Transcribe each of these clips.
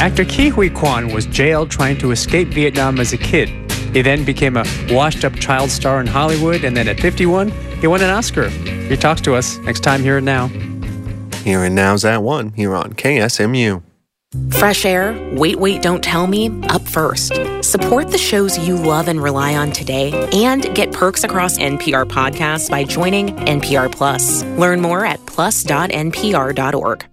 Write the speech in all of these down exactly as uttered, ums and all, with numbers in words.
Actor Ke Huy Quan was jailed trying to escape Vietnam as a kid. He then became a washed-up child star in Hollywood, and then at fifty-one, he won an Oscar. He talks to us next time Here and Now. Here and Now's at one, here on K S M U. Fresh air, Wait, Wait, Don't Tell Me, up first. Support the shows you love and rely on today, and get perks across N P R podcasts by joining N P R Plus. Learn more at plus dot n p r dot org.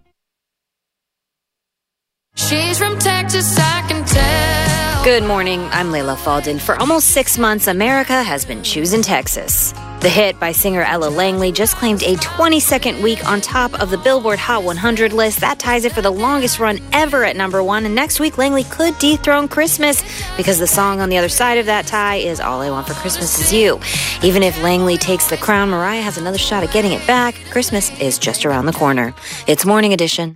She's from Texas, I can tell. Good morning, I'm Layla Faldin. For almost six months, America has been choosing Texas. The hit by singer Ella Langley just claimed a twenty-second week on top of the Billboard Hot one hundred list. That ties it for the longest run ever at number one. And next week, Langley could dethrone Christmas because the song on the other side of that tie is All I Want for Christmas Is You. Even if Langley takes the crown, Mariah has another shot at getting it back. Christmas is just around the corner. It's Morning Edition.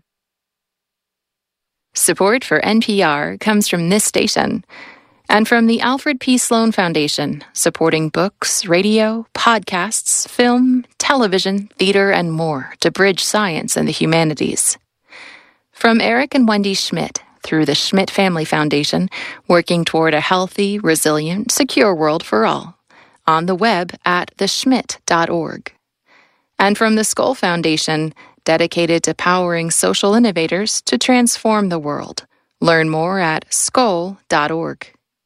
Support for N P R comes from this station and from the Alfred P. Sloan Foundation, supporting books, radio, podcasts, film, television, theater, and more to bridge science and the humanities. From Eric and Wendy Schmidt through the Schmidt Family Foundation, working toward a healthy, resilient, secure world for all. On the web at the schmidt dot org. And from the Skoll Foundation, dedicated to powering social innovators to transform the world. Learn more at skoll dot org.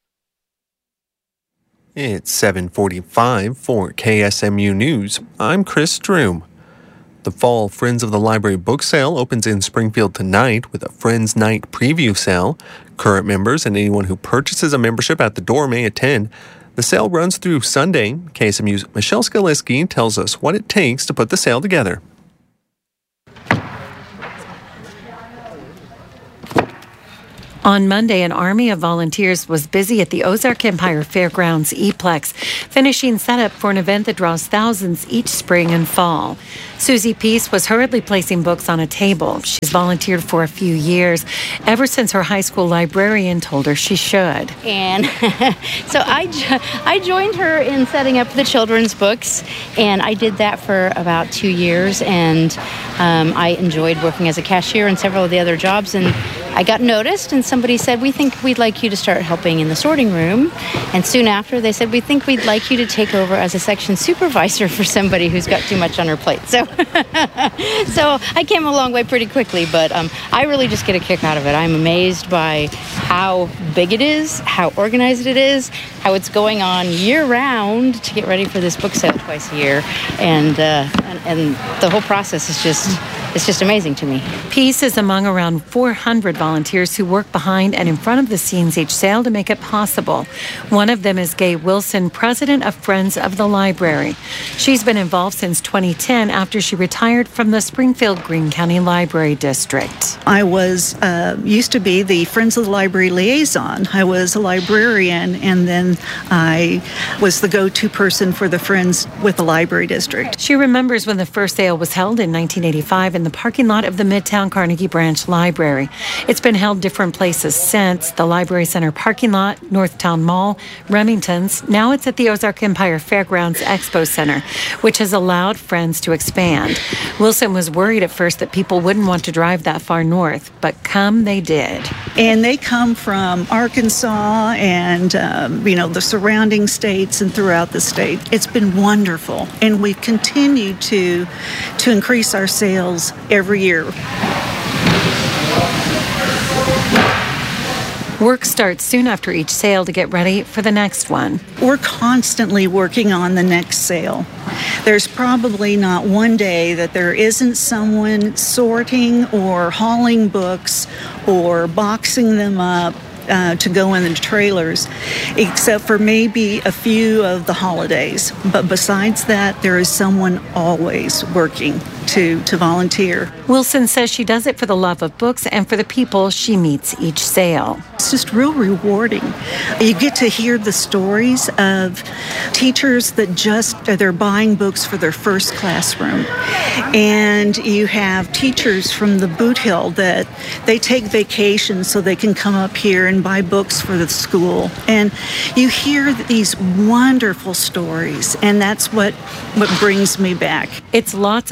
It's seven forty-five for K S M U News. I'm Chris Droom. The Fall Friends of the Library book sale opens in Springfield tonight with a Friends Night preview sale. Current members and anyone who purchases a membership at the door may attend. The sale runs through Sunday. K S M U's Michelle Skaliski tells us what it takes to put the sale together. On Monday, an army of volunteers was busy at the Ozark Empire Fairgrounds E-Plex, finishing setup for an event that draws thousands each spring and fall. Susie Peace was hurriedly placing books on a table. She's volunteered for a few years, ever since her high school librarian told her she should. And so I, I joined her in setting up the children's books, and I did that for about two years, and um, I enjoyed working as a cashier and several of the other jobs, and I got noticed, and somebody said, we think we'd like you to start helping in the sorting room. And soon after, they said, we think we'd like you to take over as a section supervisor for somebody who's got too much on her plate. So so I came a long way pretty quickly, but um, I really just get a kick out of it. I'm amazed by how big it is, how organized it is, how it's going on year-round to get ready for this book sale twice a year. And, uh, and, and the whole process is just... It's just amazing to me. Peace is among around four hundred volunteers who work behind and in front of the scenes each sale to make it possible. One of them is Gay Wilson, president of Friends of the Library. She's been involved since twenty ten after she retired from the Springfield Greene County Library District. I was uh, used to be the Friends of the Library liaison. I was a librarian, and then I was the go-to person for the Friends with the Library District. She remembers when the first sale was held in nineteen eighty-five in the parking lot of the Midtown Carnegie Branch Library. It's been held different places since: the Library Center parking lot, Northtown Mall, Remington's. Now it's at the Ozark Empire Fairgrounds Expo Center, which has allowed Friends to expand. Wilson was worried at first that people wouldn't want to drive that far north, but come they did. And they come from Arkansas and, um, you know, the surrounding states and throughout the state. It's been wonderful, and we've continued to, to increase our sales every year. Work starts soon after each sale to get ready for the next one. We're constantly working on the next sale. There's probably not one day that there isn't someone sorting or hauling books or boxing them up Uh, to go in the trailers, except for maybe a few of the holidays. But besides that, there is someone always working to, to volunteer. Wilson says she does it for the love of books and for the people she meets each sale. It's just real rewarding. You get to hear the stories of teachers that just, they're buying books for their first classroom. And you have teachers from the Boot Hill that they take vacation so they can come up here and buy books for the school. And you hear these wonderful stories, and that's what, what brings me back. It's lots of hard work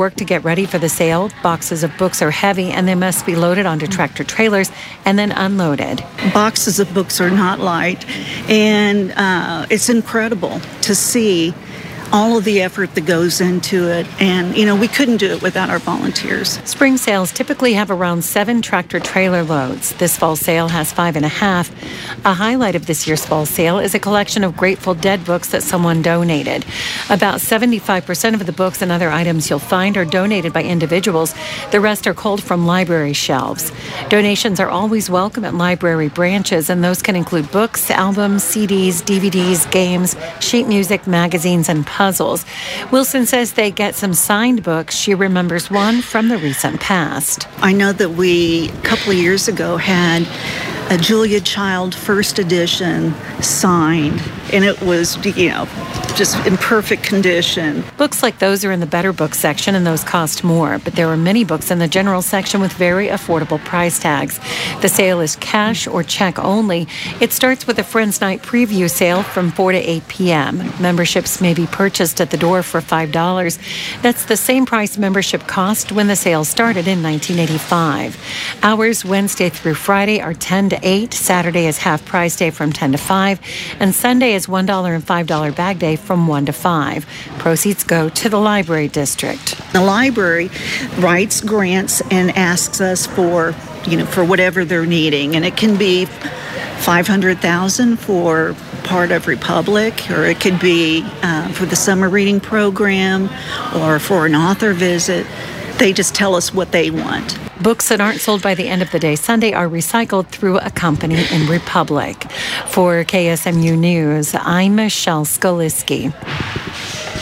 work to get ready for the sale. Boxes of books are heavy, and they must be loaded onto tractor trailers and then unloaded. Boxes of books are not light, and uh, it's incredible to see all of the effort that goes into it. And, you know, we couldn't do it without our volunteers. Spring sales typically have around seven tractor trailer loads. This fall sale has five and a half. A highlight of this year's fall sale is a collection of Grateful Dead books that someone donated. About seventy-five percent of the books and other items you'll find are donated by individuals. The rest are culled from library shelves. Donations are always welcome at library branches, and those can include books, albums, C Ds, D V Ds, games, sheet music, magazines, and puzzles. Wilson says they get some signed books. She remembers one from the recent past. I know that we, a couple of years ago, had a Julia Child first edition signed, and it was, you know, just in perfect condition. Books like those are in the better books section, and those cost more, but there are many books in the general section with very affordable price tags. The sale is cash or check only. It starts with a Friends Night preview sale from four to eight p.m. Memberships may be purchased at the door for five dollars. That's the same price membership cost when the sale started in nineteen eighty-five. Hours Wednesday through Friday are ten to eight. Saturday is half price day from ten to five, and Sunday is one dollar and five dollars bag day from one to five. Proceeds go to the library district. The library writes grants and asks us for, you know, for whatever they're needing, and it can be five hundred thousand dollars for part of Republic, or it could be uh, for the summer reading program, or for an author visit. They just tell us what they want. Books that aren't sold by the end of the day Sunday are recycled through a company in Republic. For K S M U News, I'm Michelle Skoliski.